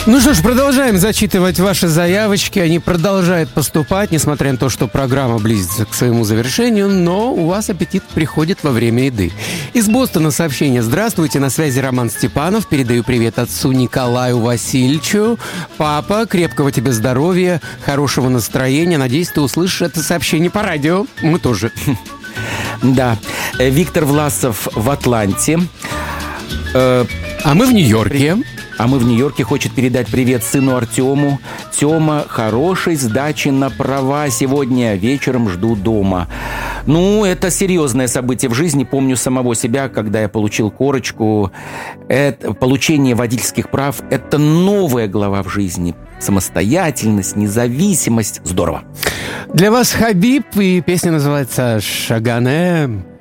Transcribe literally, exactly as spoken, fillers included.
Ну что ж, продолжаем зачитывать ваши заявочки. Они продолжают поступать, несмотря на то, что программа близится к своему завершению, но у вас аппетит приходит во время еды. Из Бостона сообщение. Здравствуйте, на связи Роман Степанов. Передаю привет отцу Николаю Васильевичу. Папа, крепкого тебе здоровья, хорошего настроения. Надеюсь, ты услышишь это сообщение по радио. Мы тоже. Да. Виктор Власов в Атланте. А мы в Нью-Йорке. А мы в Нью-Йорке. Хочет передать привет сыну Артему. Тёма, хорошей сдачи на права сегодня вечером жду дома. Ну, это серьезное событие в жизни. Помню самого себя, когда я получил корочку. Это, получение водительских прав – это новая глава в жизни. Самостоятельность, независимость. Здорово. Для вас Хабиб, и песня называется «Шагане».